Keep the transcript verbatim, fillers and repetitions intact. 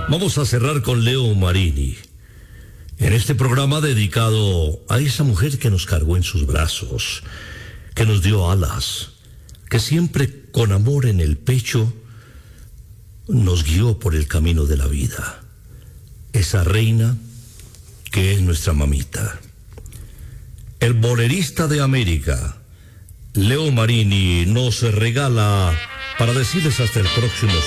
Vamos a cerrar con Leo Marini, en este programa dedicado a esa mujer que nos cargó en sus brazos, que nos dio alas, que siempre con amor en el pecho nos guió por el camino de la vida. Esa reina que es nuestra mamita. El bolerista de América, Leo Marini, nos regala para decirles hasta el próximo